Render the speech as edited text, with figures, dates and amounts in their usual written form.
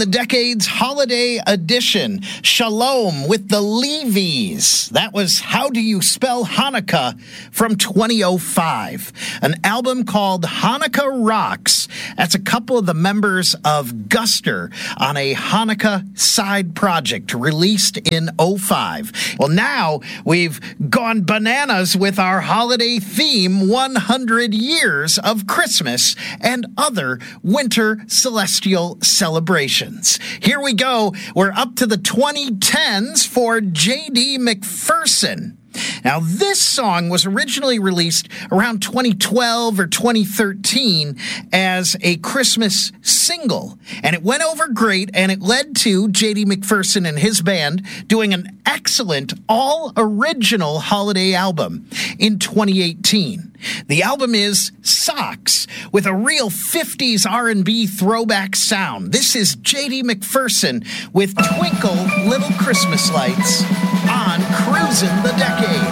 the Decades Holiday Edition. Shalom with the Levies. That was How Do You Spell Hanukkah from 2005. An album called Hanukkah Rocks. That's a couple of the members of Guster on a Hanukkah side project released in 05. Well, now we've gone bananas with our holiday theme, 100 years of Christmas and other winter celestial celebrations. Here we go. We're up to the 2010s for J.D. McPherson. Now, this song was originally released around 2012 or 2013 as a Christmas single, and it went over great, and it led to J.D. McPherson and his band doing an excellent all-original holiday album in 2018. The album is Socks, with a real 50s R&B throwback sound. This is J.D. McPherson with Twinkle Little Christmas Lights on Cruisin' the Decade.